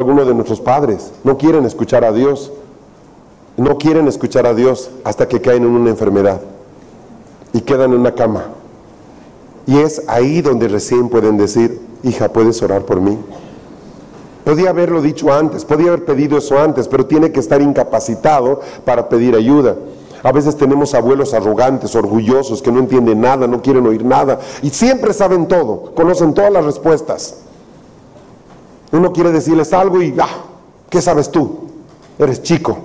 algunos de nuestros padres. No quieren escuchar a Dios. No quieren escuchar a Dios hasta que caen en una enfermedad y quedan en una cama. Y es ahí donde recién pueden decir: hija, ¿puedes orar por mí? Podía haberlo dicho antes, podía haber pedido eso antes, pero tiene que estar incapacitado para pedir ayuda. A veces tenemos abuelos arrogantes, orgullosos, que no entienden nada, no quieren oír nada, y siempre saben todo, conocen todas las respuestas. Uno quiere decirles algo y, ¿qué sabes tú? Eres chico.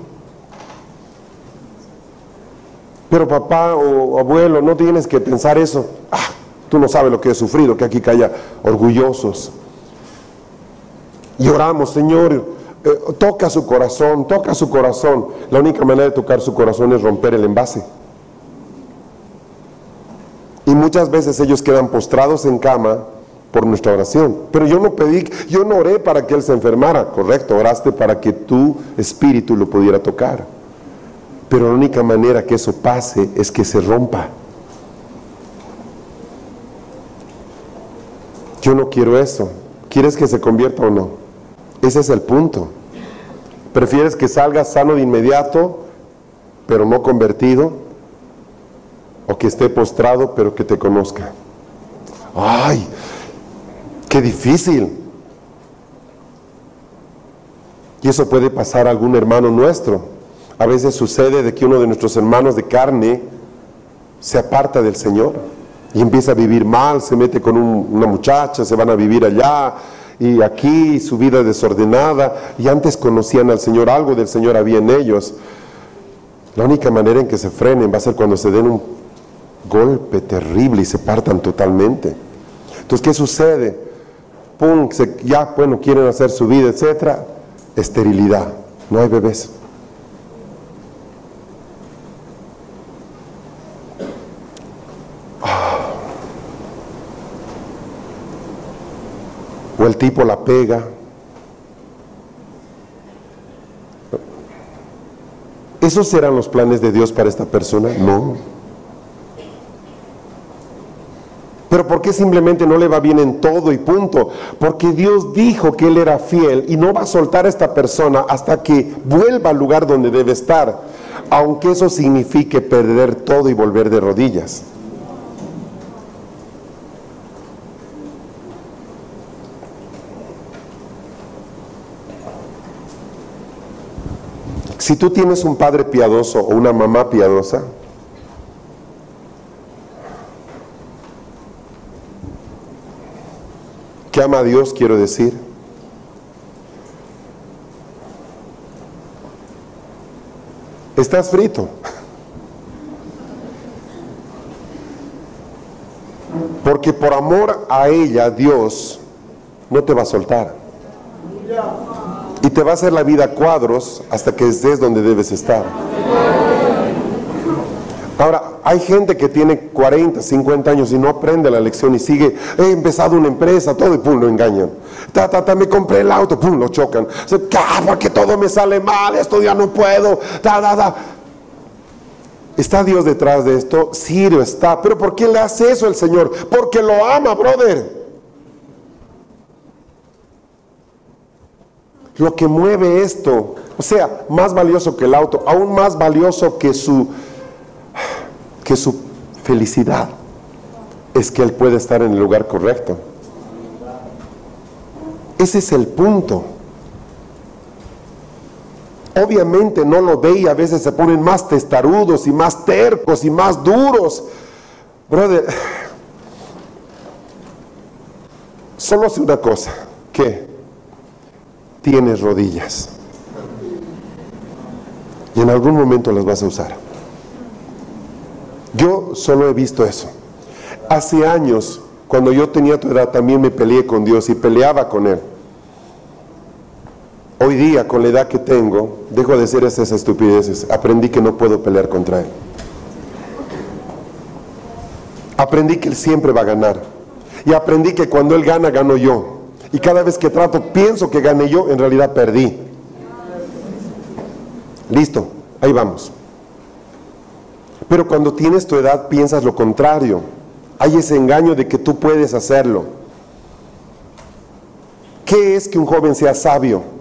Pero papá o abuelo, no tienes que pensar eso. Tú no sabes lo que he sufrido, que aquí calla orgullosos. Y oramos: Señor, toca su corazón, toca su corazón. La única manera de tocar su corazón es romper el envase. Y muchas veces ellos quedan postrados en cama por nuestra oración. Pero yo no oré para que él se enfermara. Correcto, oraste para que tu espíritu lo pudiera tocar. Pero la única manera que eso pase es que se rompa. Yo no quiero eso. ¿Quieres que se convierta o no? Ese es el punto. ¿Prefieres que salga sano de inmediato, pero no convertido? ¿O que esté postrado, pero que te conozca? ¡Ay! ¡Qué difícil! Y eso puede pasar a algún hermano nuestro. A veces sucede de que uno de nuestros hermanos de carne se aparta del Señor y empieza a vivir mal, se mete con una muchacha, se van a vivir allá y aquí, su vida desordenada, y antes conocían al Señor, algo del Señor había en ellos. La única manera en que se frenen va a ser cuando se den un golpe terrible y se partan totalmente. Entonces, ¿qué sucede? Pum, quieren hacer su vida, etcétera. Esterilidad, no hay bebés. O el tipo la pega. ¿Esos serán los planes de Dios para esta persona? No. ¿Pero por qué simplemente no le va bien en todo y punto? Porque Dios dijo que Él era fiel y no va a soltar a esta persona hasta que vuelva al lugar donde debe estar, aunque eso signifique perder todo y volver de rodillas. Si tú tienes un padre piadoso o una mamá piadosa, que ama a Dios, quiero decir, estás frito. Porque por amor a ella, Dios no te va a soltar. Y te va a hacer la vida a cuadros hasta que estés donde debes estar. Ahora, hay gente que tiene 40, 50 años y no aprende la lección y sigue: he empezado una empresa, todo, y pum, lo engañan. Me compré el auto, pum, lo chocan. Porque todo me sale mal, esto ya no puedo. ¿Está Dios detrás de esto? Sí, lo está. ¿Pero por qué le hace eso el Señor? Porque lo ama, brother. Lo que mueve esto, o sea, más valioso que el auto, aún más valioso que su felicidad, es que Él puede estar en el lugar correcto. Ese es el punto. Obviamente no lo ve y a veces se ponen más testarudos y más tercos y más duros. Brother, solo hace una cosa: ¿qué? Tienes rodillas y en algún momento las vas a usar. Yo solo he visto eso. Hace años, cuando yo tenía tu edad, también me peleé con Dios y peleaba con Él. Hoy día, con la edad que tengo, dejo de hacer esas estupideces. Aprendí que no puedo pelear contra Él. Aprendí que Él siempre va a ganar. Y aprendí que cuando Él gana, gano yo. Y cada vez que pienso que gané yo, en realidad perdí. Listo, ahí vamos. Pero cuando tienes tu edad, piensas lo contrario. Hay ese engaño de que tú puedes hacerlo. ¿Qué es que un joven sea sabio?